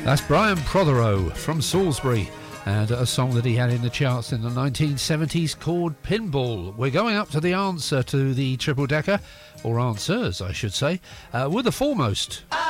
That's Brian Prothero from Salisbury, and a song that he had in the charts in the 1970s called Pinball. We're going up to the answer to the triple decker, or answers I should say, with the Foremost.